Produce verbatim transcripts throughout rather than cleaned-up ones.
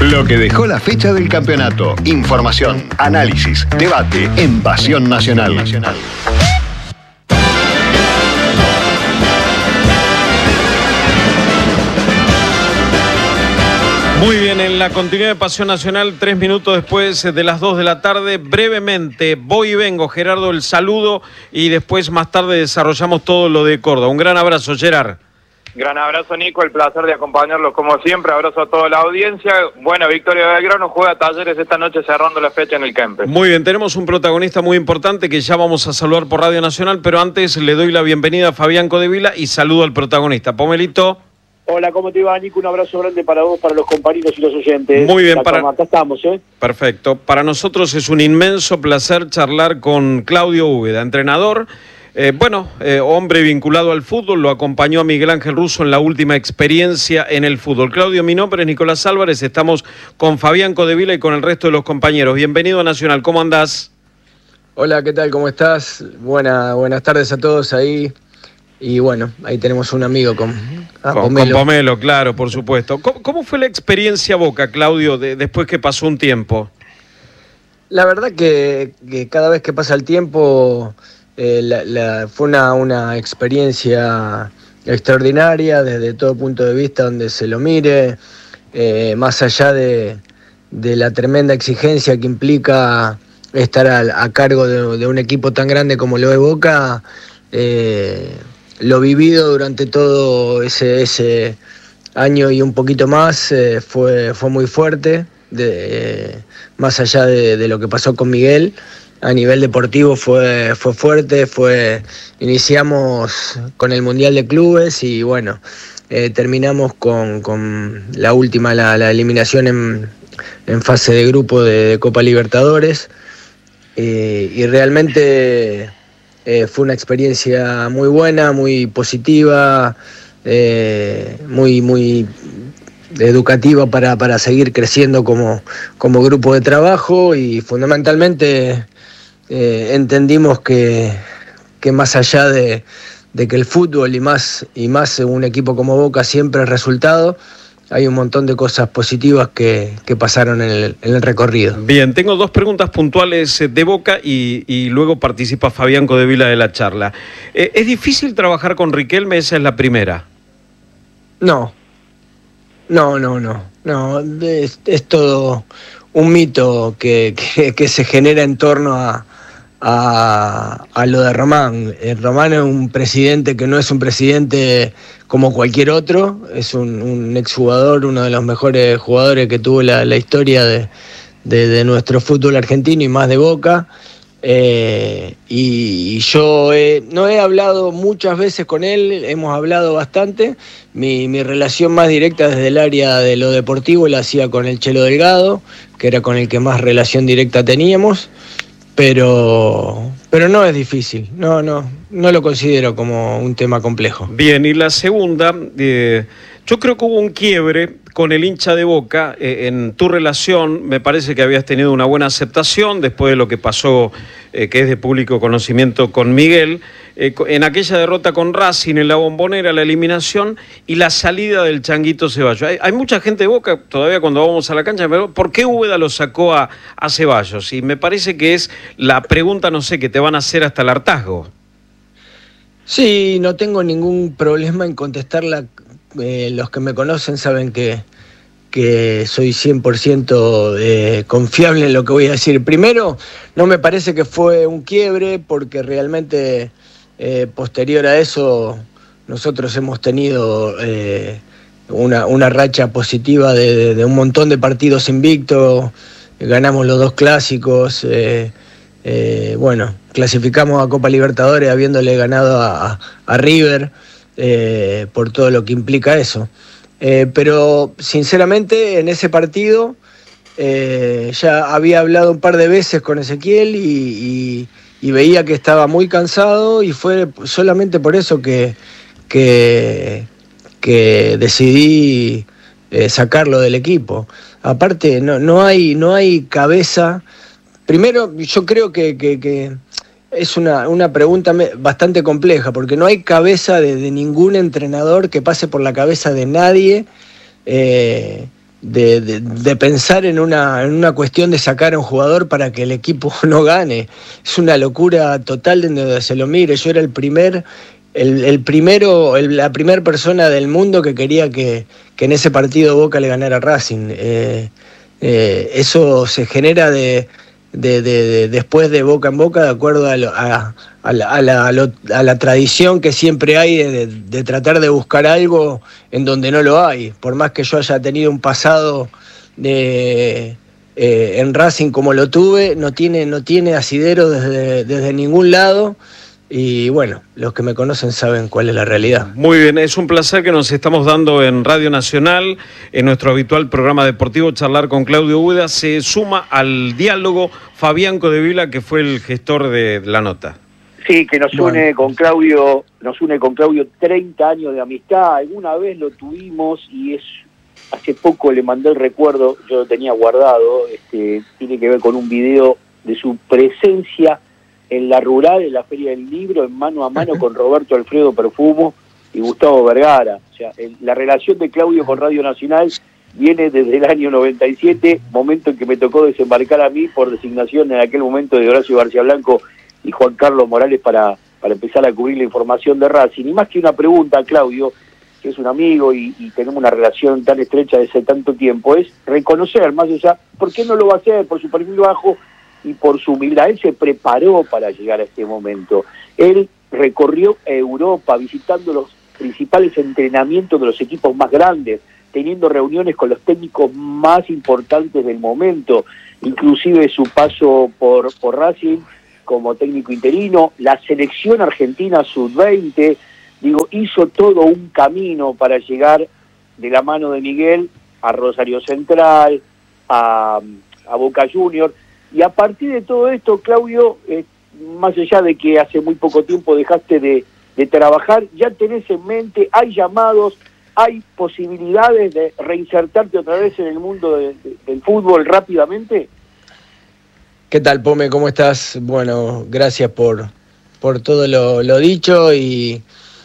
Lo que dejó la fecha del campeonato. Información, análisis, debate en Pasión Nacional. Muy bien, en la continuidad de Pasión Nacional, tres minutos después de las dos de la tarde, brevemente, voy y vengo, Gerardo, el saludo, y después más tarde desarrollamos todo lo de Córdoba. Un gran abrazo, Gerard. Gran abrazo, Nico, el placer de acompañarlos como siempre, abrazo a toda la audiencia. Buena victoria de Belgrano, juega Talleres esta noche cerrando la fecha en el Kempes. Muy bien, tenemos un protagonista muy importante que ya vamos a saludar por Radio Nacional, pero antes le doy la bienvenida a Fabián Codevila y saludo al protagonista. Pomelito. Hola, ¿cómo te va, Nico? Un abrazo grande para vos, para los compañeros y los oyentes. Muy bien, para... Acá estamos, ¿eh? Perfecto. Para nosotros es un inmenso placer charlar con Claudio Úbeda, entrenador, eh, bueno, eh, hombre vinculado al fútbol, lo acompañó a Miguel Ángel Russo en la última experiencia en el fútbol. Claudio, mi nombre es Nicolás Álvarez, estamos con Fabián Codevila y con el resto de los compañeros. Bienvenido a Nacional, ¿cómo andás? Hola, ¿qué tal? ¿Cómo estás? Buena, buenas tardes a todos ahí. Y bueno, ahí tenemos un amigo con, ah, con, Pomelo. con Pomelo, claro, por supuesto. ¿Cómo, cómo fue la experiencia Boca, Claudio, de, después que pasó un tiempo? La verdad que, que cada vez que pasa el tiempo eh, la, la, fue una, una experiencia extraordinaria desde todo punto de vista donde se lo mire, eh, más allá de, de la tremenda exigencia que implica estar a, a cargo de, de un equipo tan grande como lo de Boca. Eh, Lo vivido durante todo ese, ese año y un poquito más eh, fue, fue muy fuerte, de, eh, más allá de, de lo que pasó con Miguel. A nivel deportivo fue, fue fuerte, fue iniciamos con el Mundial de Clubes y bueno, eh, terminamos con, con la última, la, la eliminación en, en fase de grupo de, de Copa Libertadores eh, y realmente... Eh, fue una experiencia muy buena, muy positiva, eh, muy, muy educativa para, para seguir creciendo como, como grupo de trabajo y fundamentalmente eh, entendimos que, que más allá de, de que el fútbol y más, y más un equipo como Boca siempre es resultado, hay un montón de cosas positivas que, que pasaron en el, en el recorrido. Bien, tengo dos preguntas puntuales de Boca y, y luego participa Fabián Codevila de la charla. Eh, ¿Es difícil trabajar con Riquelme? Esa es la primera. No, no, no, no. no es, es todo un mito que, que, que se genera en torno a, a, a lo de Román. Eh, Román es un presidente que no es un presidente como cualquier otro, es un, un exjugador, uno de los mejores jugadores que tuvo la, la historia de, de, de nuestro fútbol argentino y más de Boca. Eh, y, y yo he, no he hablado muchas veces con él, hemos hablado bastante. Mi, mi relación más directa desde el área de lo deportivo la hacía con el Chelo Delgado, que era con el que más relación directa teníamos. Pero, pero no es difícil, no, no, no lo considero como un tema complejo. Bien, y la segunda, eh, yo creo que hubo un quiebre con el hincha de Boca eh, en tu relación. Me parece que habías tenido una buena aceptación después de lo que pasó, eh, que es de público conocimiento con Miguel, eh, en aquella derrota con Racing en la Bombonera, la eliminación y la salida del Changuito Ceballos. Hay, hay mucha gente de Boca, todavía cuando vamos a la cancha, pero ¿por qué Úbeda lo sacó a, a Ceballos? Y me parece que es la pregunta, no sé, que te van a hacer hasta el hartazgo. Sí, no tengo ningún problema en contestarla. Eh, los que me conocen saben que, que soy cien por ciento eh, confiable en lo que voy a decir. Primero, no me parece que fue un quiebre porque realmente eh, posterior a eso nosotros hemos tenido eh, una, una racha positiva de, de, de un montón de partidos invictos, ganamos los dos clásicos, eh, eh, bueno, clasificamos a Copa Libertadores habiéndole ganado a, a River. Eh, por todo lo que implica eso. Eh, pero sinceramente en ese partido eh, ya había hablado un par de veces con Ezequiel y, y, y veía que estaba muy cansado y fue solamente por eso que, que, que decidí eh, sacarlo del equipo. Aparte no, no, hay, no hay cabeza. Primero yo creo que... que, que es una, una pregunta bastante compleja, porque no hay cabeza de, de ningún entrenador que pase por la cabeza de nadie eh, de, de, de pensar en una, en una cuestión de sacar a un jugador para que el equipo no gane. Es una locura total de donde se lo mire. Yo era el primer, el, el primero, el, la primera persona del mundo que quería que, que en ese partido Boca le ganara a Racing. Eh, eh, eso se genera de, de, de, de después de boca en boca, de acuerdo a, lo, a, a, la, a, la, a, lo, a la tradición que siempre hay de, de, de tratar de buscar algo en donde no lo hay. Por más que yo haya tenido un pasado de, eh, en Racing como lo tuve, no tiene, no tiene asidero desde, desde ningún lado. Y bueno, los que me conocen saben cuál es la realidad. Muy bien, es un placer que nos estamos dando en Radio Nacional, en nuestro habitual programa deportivo, charlar con Claudio Úbeda. Se suma al diálogo Fabián Codevila, que fue el gestor de la nota. Sí, que nos Bueno. une con Claudio, nos une con Claudio treinta años de amistad. Alguna vez lo tuvimos y es hace poco le mandé el recuerdo, yo lo tenía guardado, este, tiene que ver con un video de su presencia en la rural, en la Feria del Libro, en mano a mano con Roberto Alfredo Perfumo y Gustavo Vergara. O sea, el, la relación de Claudio con Radio Nacional viene desde el año noventa y siete, momento en que me tocó desembarcar a mí por designación en aquel momento de Horacio García Blanco y Juan Carlos Morales para, para empezar a cubrir la información de Racing. Y más que una pregunta, Claudio, que es un amigo y, y tenemos una relación tan estrecha desde tanto tiempo, es reconocer, más allá, ¿por qué no lo va a hacer? Por su perfil bajo y por su humildad. Él se preparó para llegar a este momento. Él recorrió Europa visitando los principales entrenamientos de los equipos más grandes, teniendo reuniones con los técnicos más importantes del momento, inclusive su paso por, por Racing como técnico interino, la selección argentina sub veinte, digo, hizo todo un camino para llegar de la mano de Miguel a Rosario Central, a, a Boca Juniors. Y a partir de todo esto, Claudio, eh, más allá de que hace muy poco tiempo dejaste de, de trabajar, ya tenés en mente, hay llamados, hay posibilidades de reinsertarte otra vez en el mundo de, de, del fútbol rápidamente. ¿Qué tal, Pome? ¿Cómo estás? Bueno, gracias por, por todo lo, lo dicho y,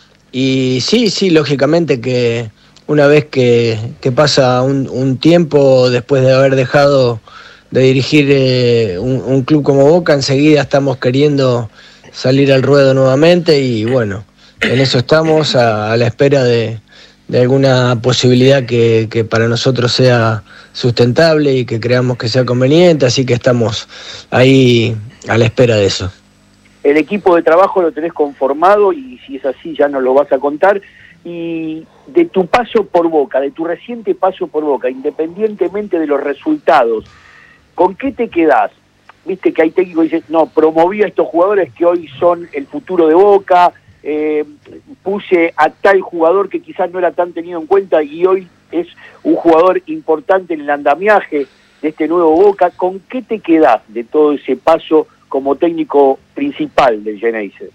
y sí, sí, lógicamente que una vez que, que pasa un, un tiempo después de haber dejado de dirigir eh, un, un club como Boca, enseguida estamos queriendo salir al ruedo nuevamente y bueno, en eso estamos a, a la espera de, de alguna posibilidad que, que para nosotros sea sustentable y que creamos que sea conveniente, así que estamos ahí a la espera de eso. El equipo de trabajo lo tenés conformado y si es así ya nos lo vas a contar. Y de tu paso por Boca, de tu reciente paso por Boca, independientemente de los resultados, ¿con qué te quedás? Viste que hay técnicos que dicen, no, promoví a estos jugadores que hoy son el futuro de Boca, eh, puse a tal jugador que quizás no era tan tenido en cuenta y hoy es un jugador importante en el andamiaje de este nuevo Boca. ¿Con qué te quedás de todo ese paso como técnico principal del Geneise?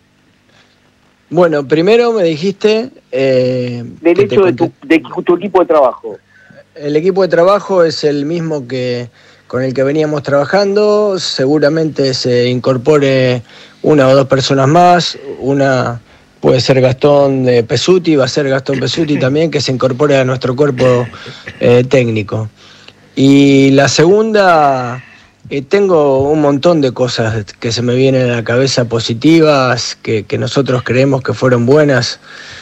Bueno, primero me dijiste... Eh, del hecho de tu, de tu equipo de trabajo. El equipo de trabajo es el mismo que con el que veníamos trabajando, seguramente se incorpore una o dos personas más, una puede ser Gastón de Pesuti, va a ser Gastón Pesuti también, que se incorpore a nuestro cuerpo eh, técnico. Y la segunda, eh, tengo un montón de cosas que se me vienen a la cabeza positivas, que, que nosotros creemos que fueron buenas,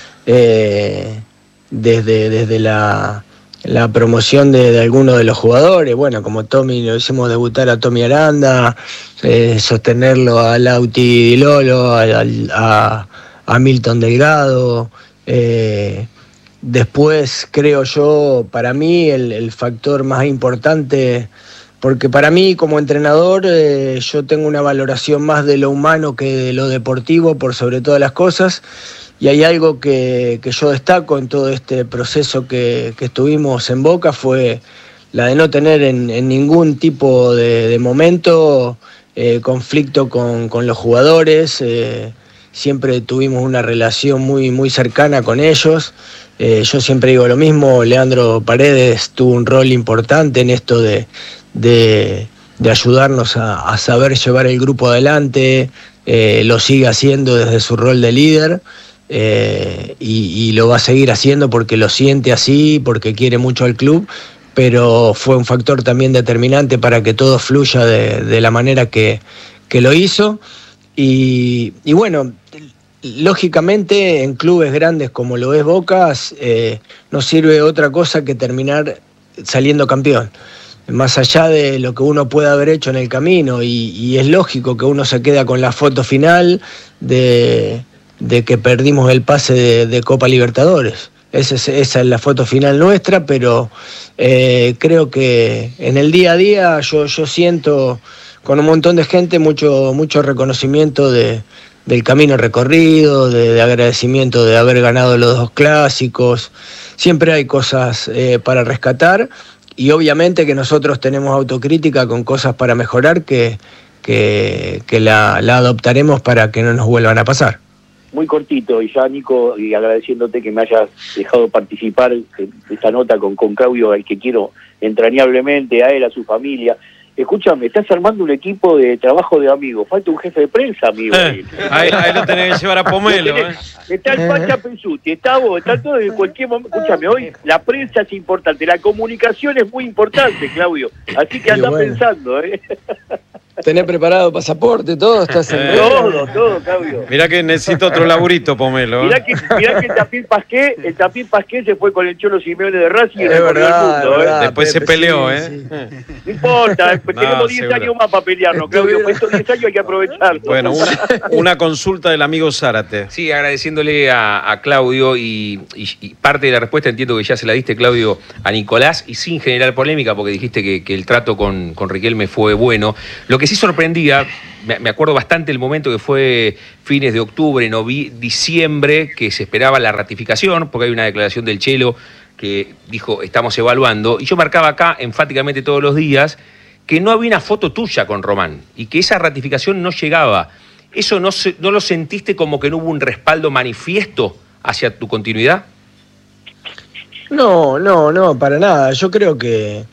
eh, desde, desde la... la promoción de, de algunos de los jugadores, bueno, como Tommy, lo hicimos debutar a Tommy Aranda, eh, sostenerlo a Lauti Di Lolo, a, a, a Milton Delgado, eh, después creo yo, para mí el, el factor más importante, porque para mí como entrenador eh, yo tengo una valoración más de lo humano que de lo deportivo por sobre todas las cosas. Y hay algo que, que yo destaco en todo este proceso que, que estuvimos en Boca, fue la de no tener en, en ningún tipo de, de momento eh, conflicto con, con los jugadores. Eh, siempre tuvimos una relación muy, muy cercana con ellos. Eh, yo siempre digo lo mismo, Leandro Paredes tuvo un rol importante en esto de, de, de ayudarnos a, a saber llevar el grupo adelante, eh, lo sigue haciendo desde su rol de líder. Eh, y, y lo va a seguir haciendo porque lo siente así, porque quiere mucho al club, pero fue un factor también determinante para que todo fluya de, de la manera que, que lo hizo. Y, y bueno, lógicamente en clubes grandes como lo es Boca, eh, no sirve otra cosa que terminar saliendo campeón. Más allá de lo que uno pueda haber hecho en el camino, y, y es lógico que uno se queda con la foto final de, de que perdimos el pase de, de Copa Libertadores. Esa es, esa es la foto final nuestra, pero eh, creo que en el día a día yo, yo siento con un montón de gente mucho, mucho reconocimiento de, del camino recorrido, de, de agradecimiento de haber ganado los dos clásicos. Siempre hay cosas eh, para rescatar. Y obviamente que nosotros tenemos autocrítica con cosas para mejorar que, que, que la, la adoptaremos para que no nos vuelvan a pasar. Muy cortito, y ya Nico, y agradeciéndote que me hayas dejado participar de esta nota con, con Claudio, al que quiero entrañablemente, a él, a su familia. Escúchame, estás armando un equipo de trabajo de amigos, falta un jefe de prensa, amigo. Eh, ahí, ahí lo tenés que llevar a Pomelo. Eh. Está el Pacha Pensuti, está vos, está todo en cualquier momento. Escúchame, hoy la prensa es importante, la comunicación es muy importante, Claudio. Así que anda bueno. pensando, ¿eh? ¿Tenés preparado pasaporte, todo? ¿Estás en eh. Todo, todo, Claudio. Mirá que necesito otro laburito, Pomelo. Mirá que, mirá que el Tapín Pasqué, el Tapín Pasqué se fue con el Cholo Simeone de Racing y es recorrió verdad, el mundo, verdad, ¿eh? Después Pepe, se peleó, sí, ¿eh? Sí. No importa, no, tenemos diez seguro. años más para pelearnos, Claudio. Por estos diez años hay que aprovecharlo. Bueno, una, una consulta del amigo Zárate. Sí, agradeciéndole a, a Claudio y, y, y parte de la respuesta entiendo que ya se la diste, Claudio, a Nicolás, y sin generar polémica, porque dijiste que, que el trato con, con Riquelme fue bueno. Lo que sí sorprendía, me, me acuerdo bastante el momento que fue fines de octubre, novi, diciembre, que se esperaba la ratificación, porque hay una declaración del Chelo que dijo, estamos evaluando, y yo marcaba acá enfáticamente todos los días que no había una foto tuya con Román y que esa ratificación no llegaba. ¿Eso no, se, no lo sentiste como que no hubo un respaldo manifiesto hacia tu continuidad? No, no, no, para nada. Yo creo que,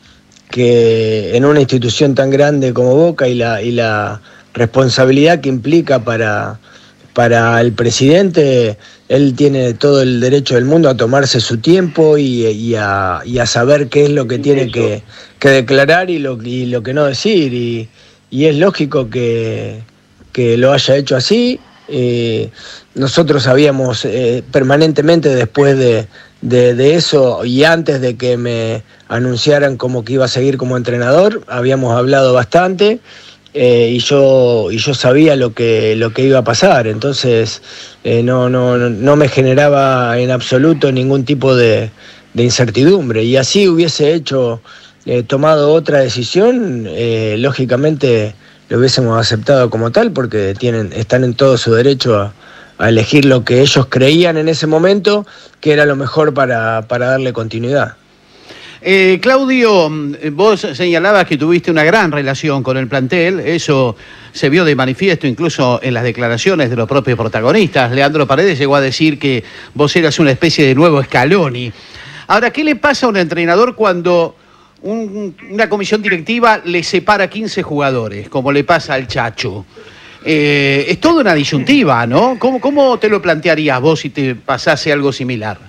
que en una institución tan grande como Boca y la, y la responsabilidad que implica para, para el presidente, él tiene todo el derecho del mundo a tomarse su tiempo y, y, a, y a saber qué es lo que tiene que, que declarar y lo, y lo que no decir. Y, y es lógico que, que lo haya hecho así. Eh, nosotros habíamos eh, permanentemente después de, de, de eso y antes de que me anunciaran como que iba a seguir como entrenador, habíamos hablado bastante. Eh, y yo y yo sabía lo que lo que iba a pasar, entonces eh, no, no, no me generaba en absoluto ningún tipo de, de incertidumbre, y así hubiese hecho eh, tomado otra decisión, eh, lógicamente lo hubiésemos aceptado como tal, porque tienen están en todo su derecho a, a elegir lo que ellos creían en ese momento que era lo mejor para, para darle continuidad. Eh, Claudio, vos señalabas que tuviste una gran relación con el plantel, eso se vio de manifiesto incluso en las declaraciones de los propios protagonistas. Leandro Paredes llegó a decir que vos eras una especie de nuevo Scaloni. Ahora, ¿qué le pasa a un entrenador cuando un, una comisión directiva le separa quince jugadores, como le pasa al Chacho? Eh, es toda una disyuntiva, ¿no? ¿Cómo, cómo te lo plantearías vos si te pasase algo similar?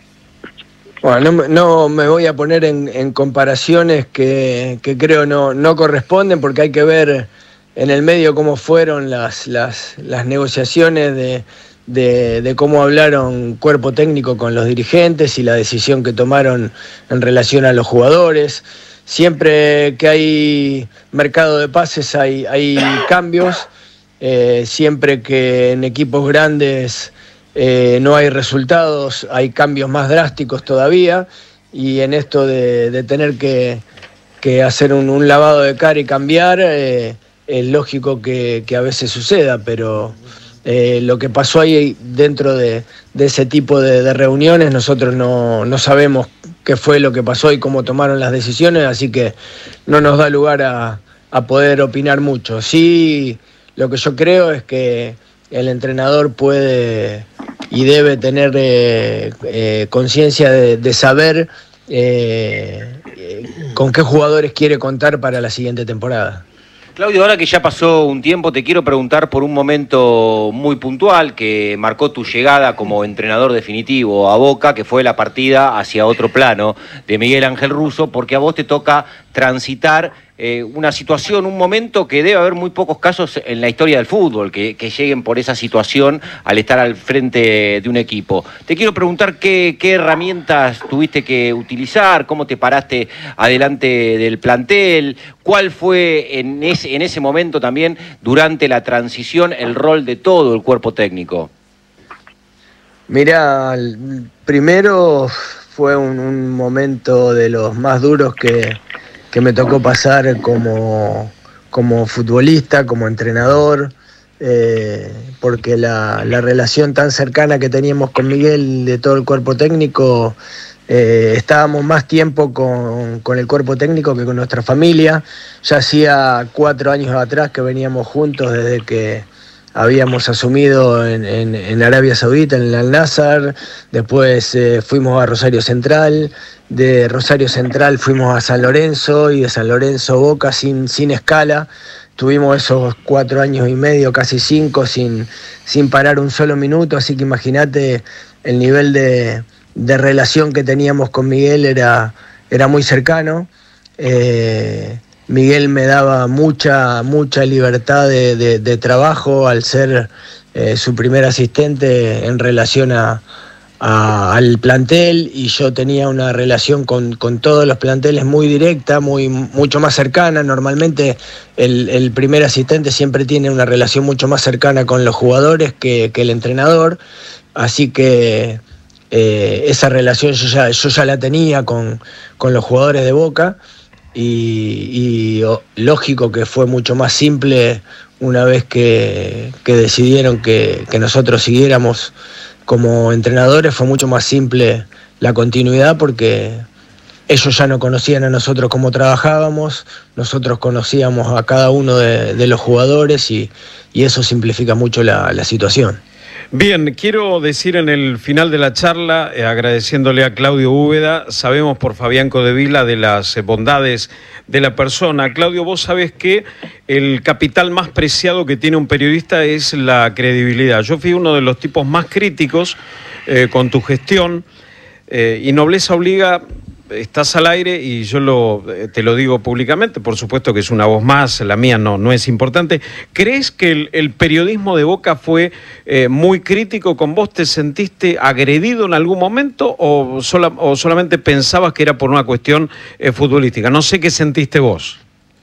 Bueno, no, no me voy a poner en, en comparaciones que, que creo no, no corresponden, porque hay que ver en el medio cómo fueron las, las, las negociaciones de, de, de cómo hablaron cuerpo técnico con los dirigentes y la decisión que tomaron en relación a los jugadores. Siempre que hay mercado de pases hay, hay cambios, eh, siempre que en equipos grandes Eh, no hay resultados, hay cambios más drásticos todavía, y en esto de, de tener que, que hacer un, un lavado de cara y cambiar, eh, es lógico que, que a veces suceda, pero eh, lo que pasó ahí dentro de, de ese tipo de, de reuniones, nosotros no, no sabemos qué fue lo que pasó y cómo tomaron las decisiones, así que no nos da lugar a, a poder opinar mucho. Sí, lo que yo creo es que el entrenador puede y debe tener eh, eh, conciencia de, de saber eh, eh, con qué jugadores quiere contar para la siguiente temporada. Claudio, ahora que ya pasó un tiempo, te quiero preguntar por un momento muy puntual que marcó tu llegada como entrenador definitivo a Boca, que fue la partida hacia otro plano de Miguel Ángel Russo, porque a vos te toca transitar eh, una situación, un momento que debe haber muy pocos casos en la historia del fútbol, que, que lleguen por esa situación al estar al frente de un equipo. Te quiero preguntar qué, qué herramientas tuviste que utilizar, cómo te paraste adelante del plantel, cuál fue en ese, en ese momento también, durante la transición, el rol de todo el cuerpo técnico. Mirá, primero fue un, un momento de los más duros que, que me tocó pasar como, como futbolista, como entrenador, eh, porque la, la relación tan cercana que teníamos con Miguel de todo el cuerpo técnico, eh, estábamos más tiempo con, con el cuerpo técnico que con nuestra familia. Ya hacía cuatro años atrás que veníamos juntos desde que habíamos asumido en, en, en Arabia Saudita, en el Al-Nassr, después eh, fuimos a Rosario Central, de Rosario Central fuimos a San Lorenzo y de San Lorenzo a Boca sin, sin escala. Tuvimos esos cuatro años y medio, casi cinco, sin, sin parar un solo minuto, así que imagínate el nivel de, de relación que teníamos con Miguel, era, era muy cercano. Eh, Miguel me daba mucha, mucha libertad de, de, de trabajo al ser eh, su primer asistente en relación a, a, al plantel, y yo tenía una relación con, con todos los planteles muy directa, muy, mucho más cercana. Normalmente el, el primer asistente siempre tiene una relación mucho más cercana con los jugadores que, que el entrenador, así que eh, esa relación yo ya, yo ya la tenía con, con los jugadores de Boca. Y, y oh, lógico que fue mucho más simple una vez que, que decidieron que, que nosotros siguiéramos como entrenadores. Fue mucho más simple la continuidad porque ellos ya no conocían a nosotros cómo trabajábamos, nosotros conocíamos a cada uno de, de los jugadores, y, y eso simplifica mucho la, la situación. Bien, quiero decir en el final de la charla, eh, agradeciéndole a Claudio Úbeda, sabemos por Fabián Codevila de las eh, bondades de la persona. Claudio, vos sabés que el capital más preciado que tiene un periodista es la credibilidad. Yo fui uno de los tipos más críticos eh, con tu gestión, eh, y nobleza obliga. Estás al aire y yo lo, te lo digo públicamente, por supuesto que es una voz más, la mía no, no es importante. ¿Crees que el, el periodismo de Boca fue eh, muy crítico con vos? ¿Te sentiste agredido en algún momento o, sola, o solamente pensabas que era por una cuestión eh, futbolística? No sé qué sentiste vos.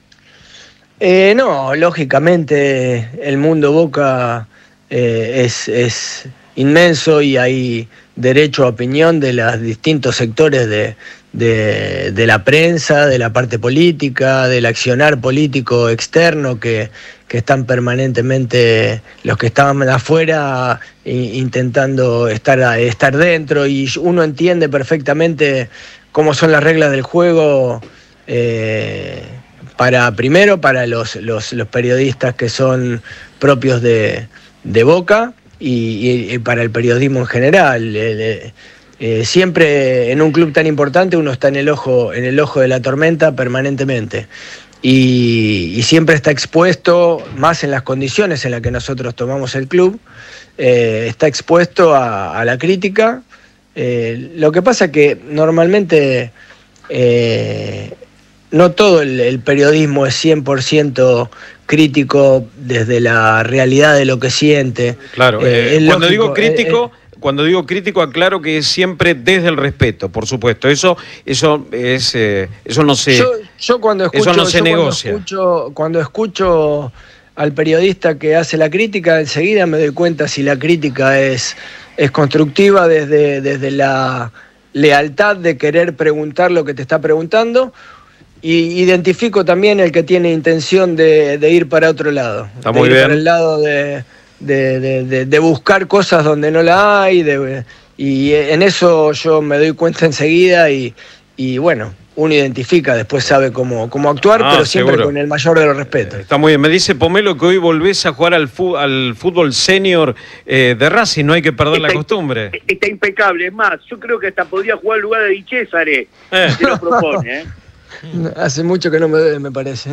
Eh, no, lógicamente el mundo Boca eh, es, es inmenso y hay derecho a opinión de los distintos sectores de, de, de la prensa, de la parte política, del accionar político externo que, que están permanentemente, los que estaban afuera intentando estar, estar dentro, y uno entiende perfectamente cómo son las reglas del juego, eh, para primero para los, los, los periodistas que son propios de, de Boca, Y, y para el periodismo en general. Eh, eh, siempre en un club tan importante uno está en el ojo, en el ojo de la tormenta permanentemente, y, y siempre está expuesto, más en las condiciones en las que nosotros tomamos el club, eh, está expuesto a, a la crítica. Eh, lo que pasa que normalmente eh, no todo el, el periodismo es cien por ciento crítico desde la realidad de lo que siente. Claro, eh, eh, cuando lógico, digo crítico, eh, eh, cuando digo crítico aclaro que es siempre desde el respeto, por supuesto. Eso, eso es, eh, eso no se, yo, yo cuando escucho, eso no se yo negocia. Cuando escucho, cuando escucho al periodista que hace la crítica, enseguida me doy cuenta si la crítica es, es constructiva desde, desde la lealtad de querer preguntar lo que te está preguntando. Y identifico también el que tiene intención de, de ir para otro lado. Está de muy ir bien. para el lado de, de, de, de, de buscar cosas donde no la hay. De, y en eso yo me doy cuenta enseguida y, y bueno, uno identifica, después sabe cómo, cómo actuar, Ah, pero siempre seguro. con el mayor de los respetos. Está muy bien. Me dice Pomelo que hoy volvés a jugar al, fu al fútbol senior eh, de Racing, no hay que perder está, la costumbre. Está impecable, es más, yo creo que hasta podría jugar en lugar de Di Césare, Eh. si lo propone, ¿eh? Hace mucho que no me bebe, me parece.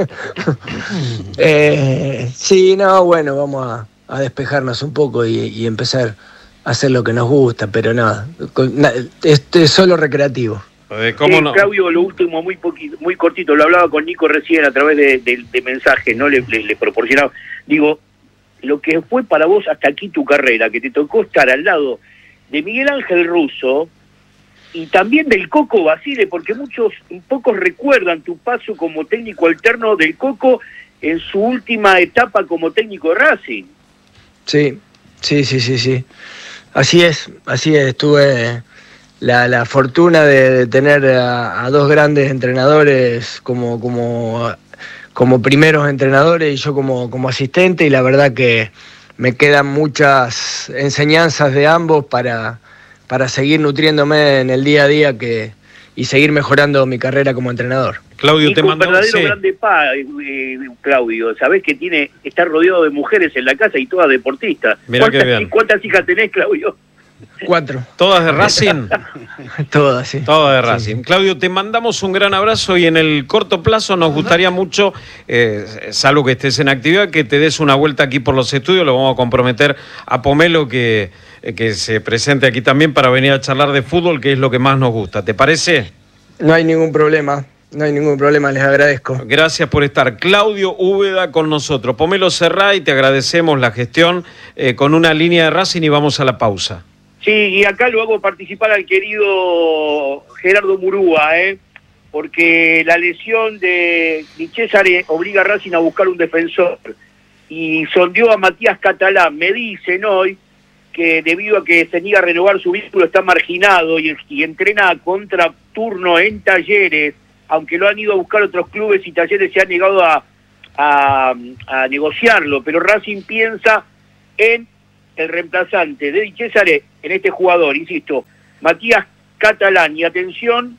eh, sí, no, bueno, vamos a, a despejarnos un poco y, y empezar a hacer lo que nos gusta, pero nada, na, este es solo recreativo. Eh, ¿cómo sí, no? Claudio, lo último, muy poquito, muy cortito, lo hablaba con Nico recién a través de, de, de mensajes, ¿no? Le, le, le proporcionaba. Digo, lo que fue para vos hasta aquí tu carrera, que te tocó estar al lado de Miguel Ángel Russo y también del Coco Basile, porque muchos, pocos recuerdan tu paso como técnico alterno del Coco en su última etapa como técnico de Racing. Sí, sí, sí, sí, sí. Así es, así es. Tuve la, la fortuna de, de tener a, a dos grandes entrenadores como, como, como primeros entrenadores y yo como, como asistente, y la verdad que me quedan muchas enseñanzas de ambos para, para seguir nutriéndome en el día a día que, y seguir mejorando mi carrera como entrenador. Claudio, Nico, te mandó un verdadero sí. grande pa, eh, eh, Claudio. Sabés que tiene, está rodeado de mujeres en la casa y todas deportistas. Mirá qué ¿Cuántas, bien. ¿Cuántas hijas tenés, Claudio? Cuatro. ¿Todas de Racing? Todas, sí. Todas de Racing. Sí. Claudio, te mandamos un gran abrazo y en el corto plazo nos gustaría mucho, eh, salvo que estés en actividad, que te des una vuelta aquí por los estudios. Lo vamos a comprometer a Pomelo que, eh, que se presente aquí también para venir a charlar de fútbol, que es lo que más nos gusta. ¿Te parece? No hay ningún problema, no hay ningún problema, les agradezco. Gracias por estar. Claudio Úbeda con nosotros. Pomelo Serray, te agradecemos la gestión eh, con una línea de Racing y vamos a la pausa. Sí, y acá lo hago participar al querido Gerardo Murúa, ¿eh? Porque la lesión de Di Cesare obliga a Racing a buscar un defensor. Y sondeó a Matías Catalán. Me dicen hoy que debido a que se niega a renovar su vínculo está marginado y, y entrena a contraturno en Talleres, aunque lo han ido a buscar otros clubes y Talleres se han negado a, a, a negociarlo. Pero Racing piensa en el reemplazante de Di Cesare, en este jugador, insisto, Matías Catalán. Y atención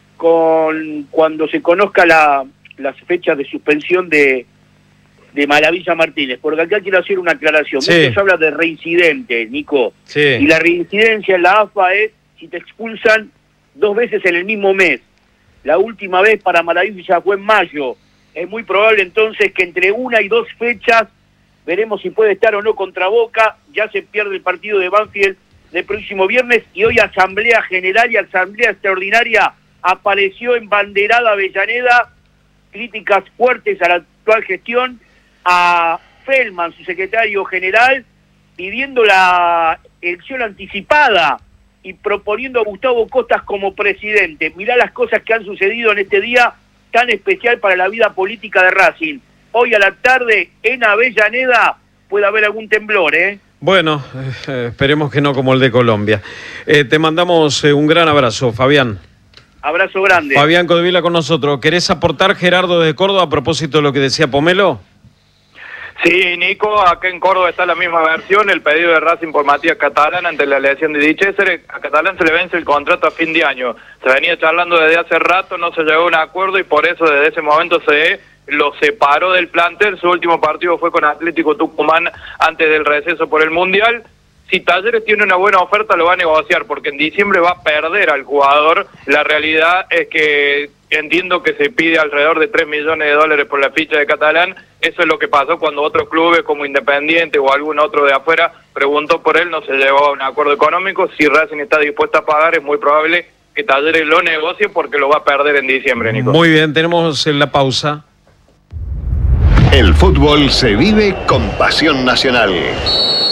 con cuando se conozca la, las fechas de suspensión de, de Maravilla Martínez, porque acá quiero hacer una aclaración. Sí. Muchos hablan de reincidente, Nico, Sí. y la reincidencia en la A F A es si te expulsan dos veces en el mismo mes. La última vez para Maravilla fue en mayo. Es muy probable entonces que entre una y dos fechas veremos si puede estar o no contra Boca. Ya se pierde el partido de Banfield del próximo viernes y hoy Asamblea General y Asamblea Extraordinaria. Apareció en banderada Avellaneda críticas fuertes a la actual gestión, a Feldman, su secretario general, pidiendo la elección anticipada y proponiendo a Gustavo Costas como presidente. Mirá las cosas que han sucedido en este día tan especial para la vida política de Racing. Hoy a la tarde en Avellaneda puede haber algún temblor, ¿eh? Bueno, eh, esperemos que no como el de Colombia. Eh, te mandamos eh, un gran abrazo, Fabián. Abrazo grande. Fabián Codevila con nosotros. ¿Querés aportar, Gerardo, desde Córdoba, a propósito de lo que decía Pomelo? Sí, Nico, acá en Córdoba está la misma versión, el pedido de Racing por Matías Catalán ante la elección de Di Cesare. A Catalán se le vence el contrato a fin de año. Se venía charlando desde hace rato, no se llegó a un acuerdo y por eso desde ese momento se lo separó del plantel. Su último partido fue con Atlético Tucumán antes del receso por el Mundial. Si Talleres tiene una buena oferta lo va a negociar porque en diciembre va a perder al jugador. La realidad es que entiendo que se pide alrededor de tres millones de dólares por la ficha de Catalán. Eso es lo que pasó cuando otros clubes como Independiente o algún otro de afuera preguntó por él, no se llegó a un acuerdo económico. Si Racing está dispuesta a pagar es muy probable que Talleres lo negocie porque lo va a perder en diciembre, Nico. Muy bien, tenemos la pausa. El fútbol se vive con pasión nacional.